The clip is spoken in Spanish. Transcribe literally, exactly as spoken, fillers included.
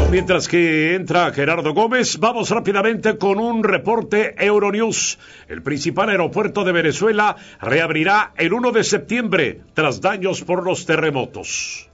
Mientras que entra Gerardo Gómez, vamos rápidamente con un reporte Euronews. El principal aeropuerto de Venezuela reabrirá el uno de septiembre tras daños por los terremotos.